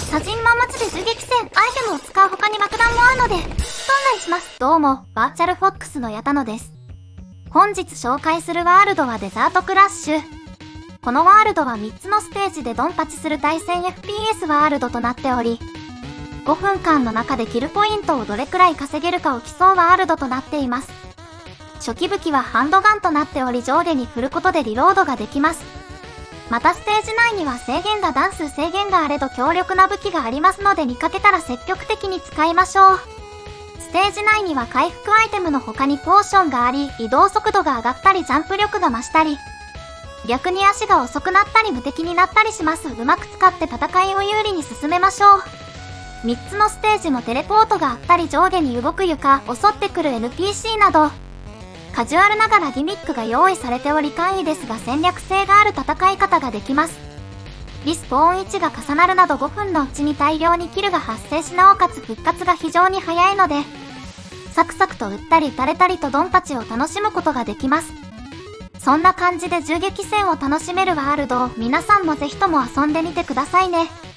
砂人マン町で銃撃戦、アイテムを使う他に爆弾もあるので、お願いします。どうも、バーチャルフォックスの矢田野です。本日紹介するワールドはデザートクラッシュ。このワールドは3つのステージでドンパチする対戦 FPS ワールドとなっており、5分間の中でキルポイントをどれくらい稼げるかを競うワールドとなっています。初期武器はハンドガンとなっており、上下に振ることでリロードができます。またステージ内には制限が段数制限があれど強力な武器がありますので、見かけたら積極的に使いましょう。ステージ内には回復アイテムの他にポーションがあり、移動速度が上がったりジャンプ力が増したり、逆に足が遅くなったり無敵になったりします。うまく使って戦いを有利に進めましょう。3つのステージもテレポートがあったり、上下に動く床、襲ってくる NPC など、カジュアルながらギミックが用意されており、簡易ですが戦略性がある戦い方ができます。リスポーン位置が重なるなど5分のうちに大量にキルが発生し、なおかつ復活が非常に早いので、サクサクと撃ったり撃たれたりとドンパチを楽しむことができます。そんな感じで銃撃戦を楽しめるワールドを皆さんもぜひとも遊んでみてくださいね。